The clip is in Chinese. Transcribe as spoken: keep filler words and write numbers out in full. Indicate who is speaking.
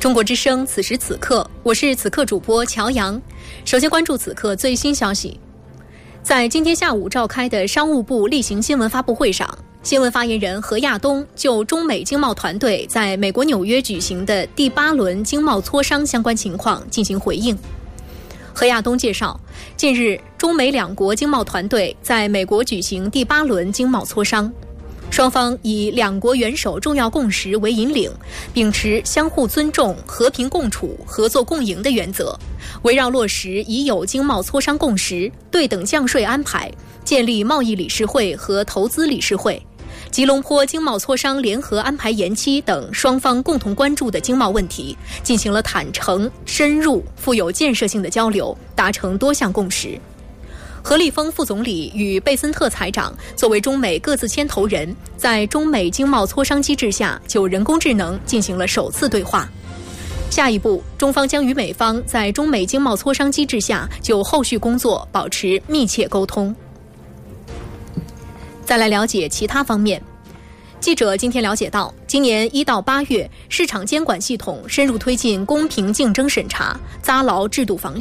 Speaker 1: 中国之声，此时此刻，我是此刻主播乔阳。首先关注此刻最新消息。在今天下午召开的商务部例行新闻发布会上，新闻发言人何亚东就中美经贸团队在美国纽约举行的第八轮经贸磋商相关情况进行回应。何亚东介绍，近日中美两国经贸团队在美国举行第八轮经贸磋商，双方以两国元首重要共识为引领，秉持相互尊重、和平共处、合作共赢的原则，围绕落实已有经贸磋商共识、对等降税安排、建立贸易理事会和投资理事会、吉隆坡经贸磋商联合安排延期等双方共同关注的经贸问题，进行了坦诚、深入、富有建设性的交流，达成多项共识。何立峰副总理与贝森特财长作为中美各自牵头人，在中美经贸磋商机制下就人工智能进行了首次对话。下一步，中方将与美方在中美经贸磋商机制下就后续工作保持密切沟通。再来了解其他方面。记者今天了解到，今年一到八月，市场监管系统深入推进公平竞争审查，扎牢制度防